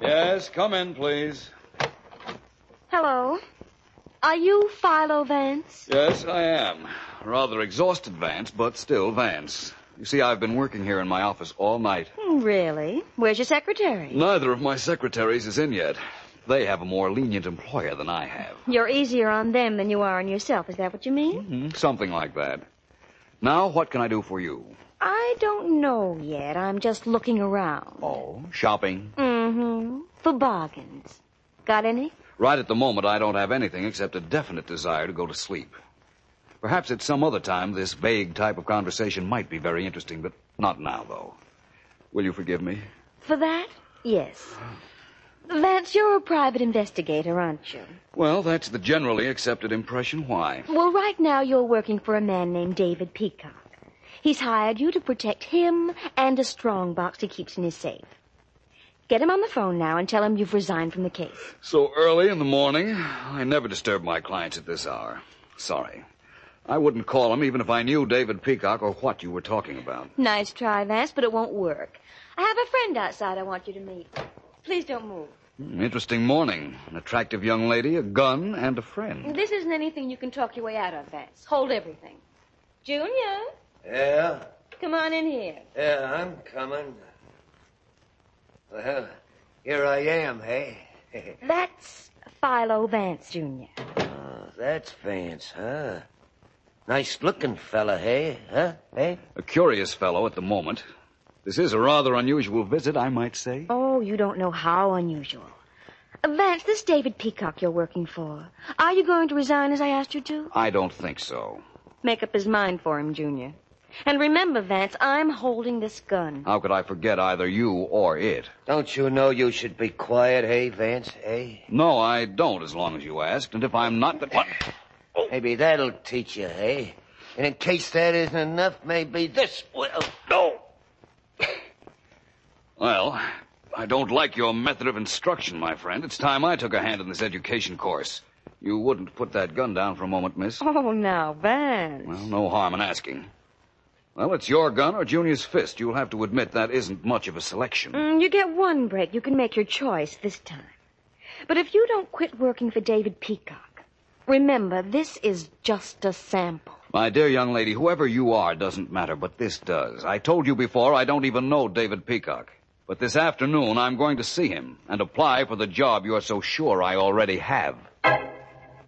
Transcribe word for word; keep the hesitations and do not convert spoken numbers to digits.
Yes, come in, please. Hello. Are you Philo Vance? Yes, I am. Rather exhausted, Vance, but still Vance. You see, I've been working here in my office all night. Really? Where's your secretary? Neither of my secretaries is in yet. They have a more lenient employer than I have. You're easier on them than you are on yourself. Is that what you mean? Mm-hmm. Something like that. Now, what can I do for you? I don't know yet. I'm just looking around. Oh, shopping? Mm-hmm. For bargains. Got any? Right at the moment, I don't have anything except a definite desire to go to sleep. Perhaps at some other time, this vague type of conversation might be very interesting, but not now, though. Will you forgive me? For that? Yes. Vance, you're a private investigator, aren't you? Well, that's the generally accepted impression. Why? Well, right now you're working for a man named David Peacock. He's hired you to protect him and a strong box he keeps in his safe. Get him on the phone now and tell him you've resigned from the case. So early in the morning? I never disturb my clients at this hour. Sorry. I wouldn't call him even if I knew David Peacock or what you were talking about. Nice try, Vance, but it won't work. I have a friend outside I want you to meet. Please don't move. Interesting morning. An attractive young lady, a gun, and a friend. This isn't anything you can talk your way out of, Vance. Hold everything. Junior? Yeah? Come on in here. Yeah, I'm coming. Well, here I am, hey? That's Philo Vance, Junior Oh, that's Vance, huh? Nice-looking fella, hey? Huh? Hey? A curious fellow at the moment. This is a rather unusual visit, I might say. Oh, you don't know how unusual. Uh, Vance, this David Peacock you're working for, are you going to resign as I asked you to? I don't think so. Make up his mind for him, Junior. And remember, Vance, I'm holding this gun. How could I forget either you or it? Don't you know you should be quiet, hey, Vance, hey? No, I don't, as long as you asked. And if I'm not, then what? Maybe that'll teach you, hey? And in case that isn't enough, maybe this will. No. Well, I don't like your method of instruction, my friend. It's time I took a hand in this education course. You wouldn't put that gun down for a moment, miss? Oh, now, Vance. Well, no harm in asking. Well, it's your gun or Junior's fist. You'll have to admit that isn't much of a selection. Mm, you get one break. You can make your choice this time. But if you don't quit working for David Peacock, remember, this is just a sample. My dear young lady, whoever you are doesn't matter, but this does. I told you before I don't even know David Peacock. But this afternoon I'm going to see him and apply for the job you're so sure I already have.